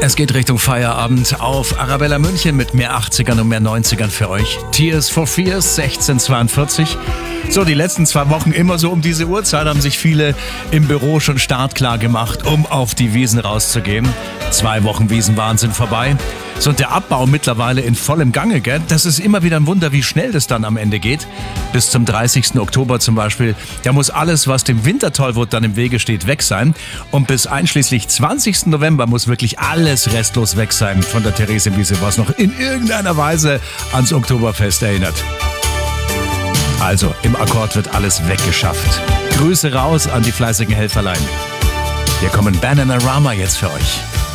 Es geht Richtung Feierabend auf Arabella München mit mehr 80ern und mehr 90ern für euch. Tears for Fears, 1642. So, die letzten 2 Wochen immer so um diese Uhrzeit haben sich viele im Büro schon startklar gemacht, um auf die Wiesn rauszugehen. 2 Wochen Wiesenwahnsinn vorbei. So, und der Abbau mittlerweile in vollem Gange, gell? Das ist immer wieder ein Wunder, wie schnell das dann am Ende geht. Bis zum 30. Oktober zum Beispiel, da muss alles, was dem Wintertollwut dann im Wege steht, weg sein. Und bis einschließlich 20. November muss wirklich alles restlos weg sein von der Theresienwiese, was noch in irgendeiner Weise ans Oktoberfest erinnert. Also, im Akkord wird alles weggeschafft. Grüße raus an die fleißigen Helferlein. Hier kommen Bananarama jetzt für euch.